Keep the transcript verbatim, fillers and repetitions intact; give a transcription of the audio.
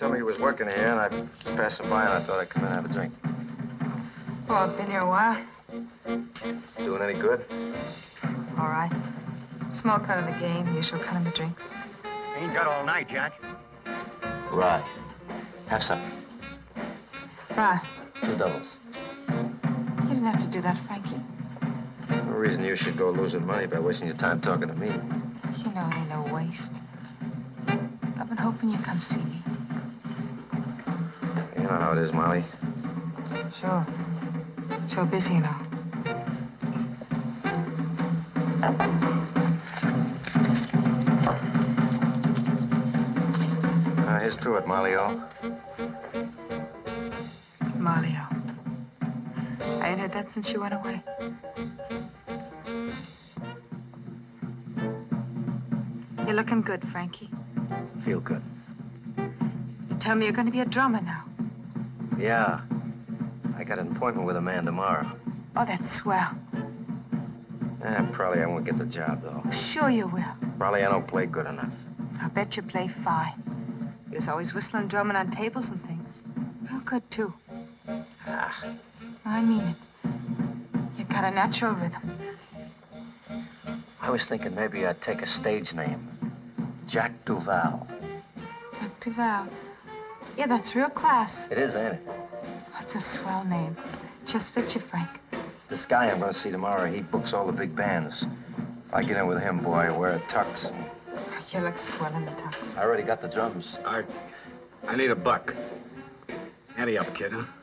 told me he was working here, and I was passing by, and I thought I'd come in and have a drink. Oh, I've been here a while. Doing any good? All right. Small cut of the game, usual cut of the drinks. Ain't got all night, Jack. Right. Have some. Right. Two doubles. You didn't have to do that, Frankie. No reason you should go losing money by wasting your time talking to me. You know it ain't no waste. I've been hoping you'd come see me. You know how it is, Molly. Sure. So busy and all. Uh, here's to it, Molly-O. Molly-O. I ain't heard that since you went away. You're looking good, Frankie. Feel good. You tell me you're going to be a drummer now. Yeah. I got an appointment with a man tomorrow. Oh, that's swell. Eh, probably I won't get the job, though. Sure you will. Probably I don't play good enough. I bet you play fine. You was always whistling, drumming on tables and things. Real good, too. Ah. I mean it. You got a natural rhythm. I was thinking maybe I'd take a stage name. Jack Duval. Jack Duval. Yeah, that's real class. It is, ain't it? That's a swell name. Just fits you, Frank. This guy I'm going to see tomorrow, he books all the big bands. If I get in with him, boy, I wear a tux. You look swell in the tux. I already got the drums. I... I need a buck. Ante up, kid, huh?